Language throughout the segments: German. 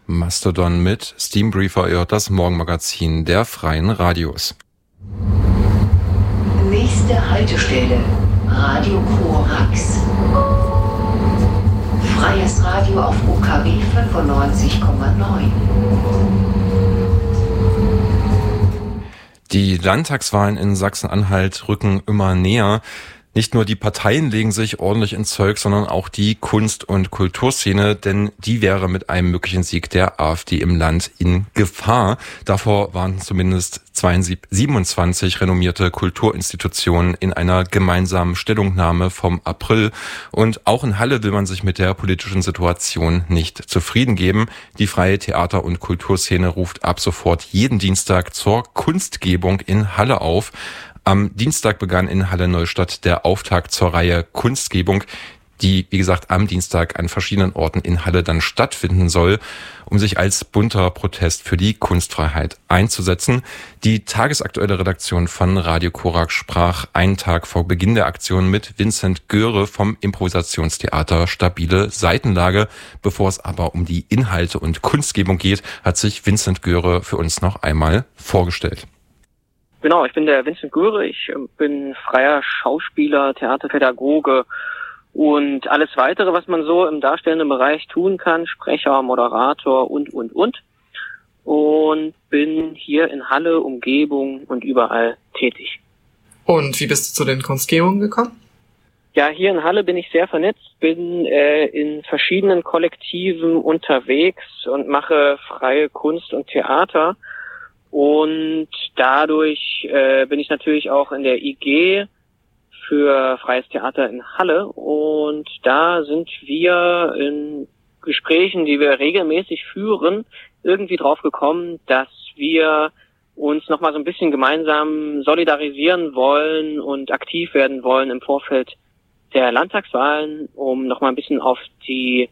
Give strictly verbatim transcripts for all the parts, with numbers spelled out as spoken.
Mastodon mit Steambriefer, ihr hört das Morgenmagazin der Freien Radios. Nächste Haltestelle, Radio Korax. Freies Radio auf U K W fünfundneunzig Komma neun. Die Landtagswahlen in Sachsen-Anhalt rücken immer näher. Nicht nur die Parteien legen sich ordentlich ins Zeug, sondern auch die Kunst- und Kulturszene, denn die wäre mit einem möglichen Sieg der AfD im Land in Gefahr. Davor warnten zumindest siebenundzwanzig renommierte Kulturinstitutionen in einer gemeinsamen Stellungnahme vom April. Und auch in Halle will man sich mit der politischen Situation nicht zufrieden geben. Die freie Theater- und Kulturszene ruft ab sofort jeden Dienstag zur Kunstgebung in Halle auf. Am Dienstag begann in Halle-Neustadt der Auftakt zur Reihe Kunstgebung, die, wie gesagt, am Dienstag an verschiedenen Orten in Halle dann stattfinden soll, um sich als bunter Protest für die Kunstfreiheit einzusetzen. Die tagesaktuelle Redaktion von Radio Korax sprach einen Tag vor Beginn der Aktion mit Vincent Göre vom Improvisationstheater Stabile Seitenlage. Bevor es aber um die Inhalte und Kunstgebung geht, hat sich Vincent Göre für uns noch einmal vorgestellt. Genau, ich bin der Vincent Göre, ich bin freier Schauspieler, Theaterpädagoge und alles weitere, was man so im darstellenden Bereich tun kann, Sprecher, Moderator und, und, und. Und bin hier in Halle, Umgebung und überall tätig. Und wie bist du zu den Kunstgebungen gekommen? Ja, hier in Halle bin ich sehr vernetzt, bin äh, in verschiedenen Kollektiven unterwegs und mache freie Kunst und Theater. Und dadurch äh, bin ich natürlich auch in der I G für Freies Theater in Halle. Und da sind wir in Gesprächen, die wir regelmäßig führen, irgendwie drauf gekommen, dass wir uns nochmal so ein bisschen gemeinsam solidarisieren wollen und aktiv werden wollen im Vorfeld der Landtagswahlen, um nochmal ein bisschen auf die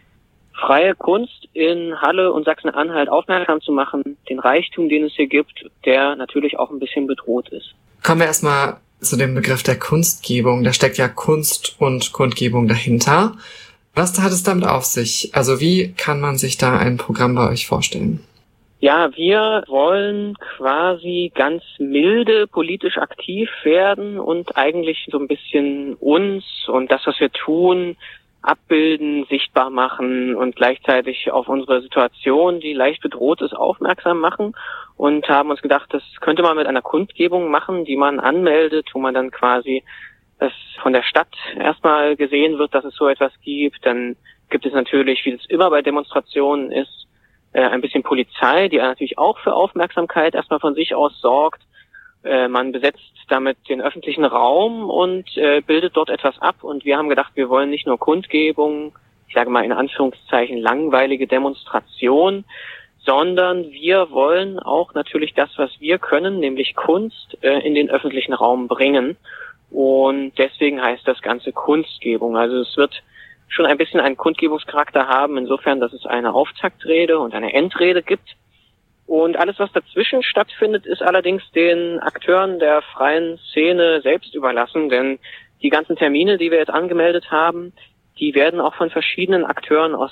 freie Kunst in Halle und Sachsen-Anhalt aufmerksam zu machen, den Reichtum, den es hier gibt, der natürlich auch ein bisschen bedroht ist. Kommen wir erstmal zu dem Begriff der Kunstgebung. Da steckt ja Kunst und Kundgebung dahinter. Was hat es damit auf sich? Also wie kann man sich da ein Programm bei euch vorstellen? Ja, wir wollen quasi ganz milde politisch aktiv werden und eigentlich so ein bisschen uns und das, was wir tun, abbilden, sichtbar machen und gleichzeitig auf unsere Situation, die leicht bedroht ist, aufmerksam machen und haben uns gedacht, das könnte man mit einer Kundgebung machen, die man anmeldet, wo man dann quasi das von der Stadt erstmal gesehen wird, dass es so etwas gibt. Dann gibt es natürlich, wie es immer bei Demonstrationen ist, ein bisschen Polizei, die natürlich auch für Aufmerksamkeit erstmal von sich aus sorgt. Man besetzt damit den öffentlichen Raum und äh, bildet dort etwas ab. Und wir haben gedacht, wir wollen nicht nur Kundgebung, ich sage mal in Anführungszeichen langweilige Demonstration, sondern wir wollen auch natürlich das, was wir können, nämlich Kunst, äh, in den öffentlichen Raum bringen. Und deswegen heißt das Ganze Kunstgebung. Also es wird schon ein bisschen einen Kundgebungscharakter haben, insofern, dass es eine Auftaktrede und eine Endrede gibt. Und alles, was dazwischen stattfindet, ist allerdings den Akteuren der freien Szene selbst überlassen, denn die ganzen Termine, die wir jetzt angemeldet haben, die werden auch von verschiedenen Akteuren aus